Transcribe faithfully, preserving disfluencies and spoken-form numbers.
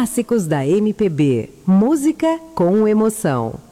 clássicos da M P B. Música com emoção.